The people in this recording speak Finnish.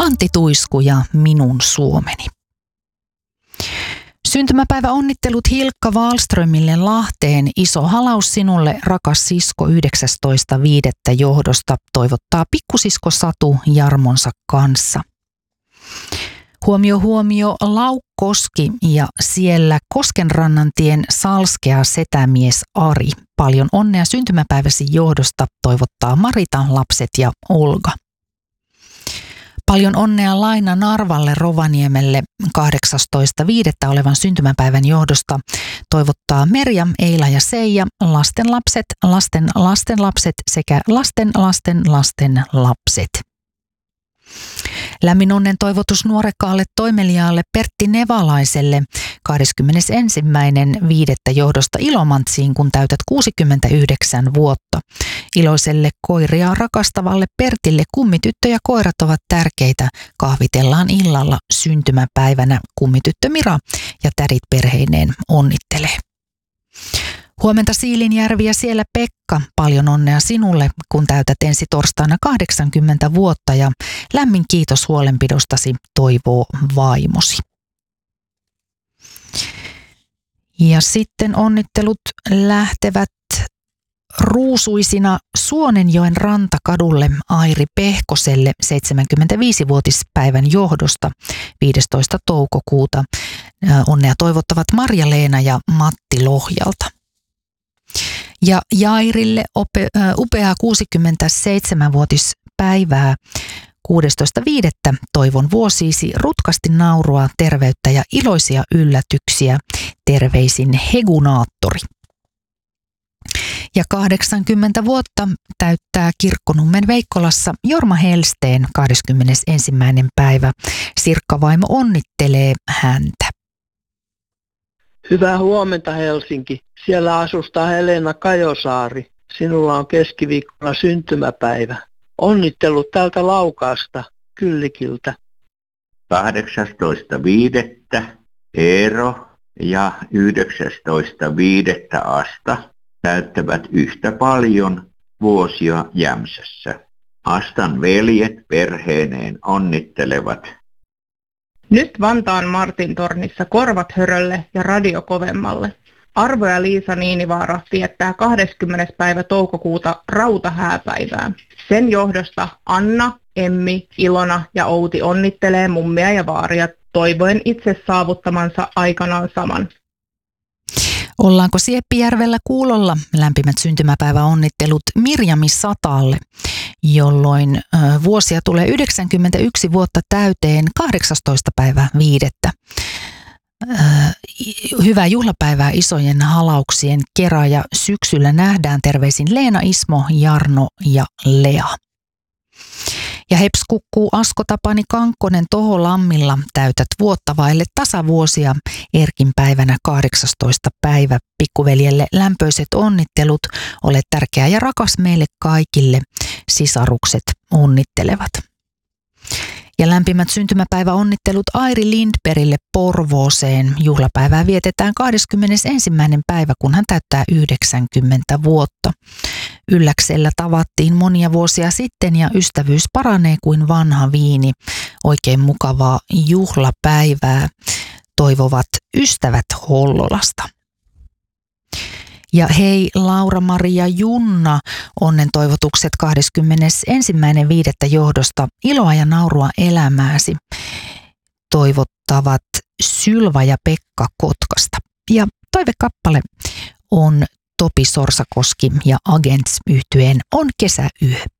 Antti Tuisku ja Minun Suomeni. Syntymäpäiväonnittelut Hilkka Wahlströmille Lahteen. Iso halaus sinulle, rakas sisko, 19.5. johdosta toivottaa pikkusisko Satu Jarmonsa kanssa. Huomio, Laukkoski ja siellä Koskenrannantien salskea setämies Ari. Paljon onnea syntymäpäiväsi johdosta toivottaa Marita, lapset ja Olga. Paljon onnea Laina Narvalle Rovaniemelle 18.5. olevan syntymäpäivän johdosta toivottaa Merja, Eila ja Seija, lastenlapset, lasten lastenlapset sekä lasten lasten lasten lapset. Lämmin onnen toivotus nuorekkaalle toimeliaalle Pertti Nevalaiselle 21.5. johdosta Ilomantsiin, kun täytät 69 vuotta. Iloiselle koiria rakastavalle Pertille kummityttö ja koirat ovat tärkeitä. Kahvitellaan illalla syntymäpäivänä. Kummityttö Mira ja tädit perheineen onnittelee. Huomenta Siilinjärvi ja siellä Pekka, paljon onnea sinulle, kun täytät ensi torstaina 80 vuotta ja lämmin kiitos huolenpidostasi, toivoo vaimosi. Ja sitten onnittelut lähtevät ruusuisina Suonenjoen rantakadulle Airi Pehkoselle 75-vuotispäivän johdosta 15. toukokuuta. Onnea toivottavat Marja-Leena ja Matti Lohjalta. Ja Jairille upeaa 67-vuotispäivää 16.5. toivon vuosiisi rutkasti naurua, terveyttä ja iloisia yllätyksiä. Terveisin Hegunaattori. Ja 80 vuotta täyttää Kirkkonummen Veikkolassa Jorma Helsteen 21. päivä. Sirkka-vaimo onnittelee häntä. Hyvää huomenta Helsinki. Siellä asustaa Helena Kajosaari. Sinulla on keskiviikkona syntymäpäivä. Onnittelut täältä Laukaasta, Kyllikiltä. 18.5. Eero ja 19.5. Asta täyttävät yhtä paljon vuosia Jämsässä. Astan veljet perheineen onnittelevat. Nyt Vantaan Martintornissa korvat hörölle ja radio kovemmalle. Arvo ja Liisa Niinivaara viettää 20. päivä toukokuuta rautahääpäivää. Sen johdosta Anna, Emmi, Ilona ja Outi onnittelee mummia ja vaaria toivoen itse saavuttamansa aikanaan saman. Ollaanko Sieppijärvellä kuulolla? Lämpimät syntymäpäiväonnittelut Mirjami Sataalle, jolloin vuosia tulee 91 vuotta täyteen 18.5. Hyvää juhlapäivää isojen halauksien kera ja syksyllä nähdään, terveisin Leena, Ismo, Jarno ja Lea. Ja heps kukkuu Asko Tapani Kankkonen Toho Lammilla, täytät vuotta vaille tasavuosia Erkin päivänä 18. päivä. Pikkuveljelle lämpöiset onnittelut, olet tärkeä ja rakas meille kaikille, sisarukset onnittelevat. Ja lämpimät syntymäpäiväonnittelut Airi Lindbergille Porvooseen. Juhlapäivää vietetään 21. päivä, kun hän täyttää 90 vuotta. Ylläksellä tavattiin monia vuosia sitten ja ystävyys paranee kuin vanha viini. Oikein mukavaa juhlapäivää toivovat ystävät Hollolasta. Ja hei Laura-Maria Junna, onnen toivotukset 21.5. johdosta, iloa ja naurua elämääsi toivottavat Sylva ja Pekka Kotkasta. Ja toivekappale on Topi Sorsakoski ja Agents -yhtyeen On kesäyö.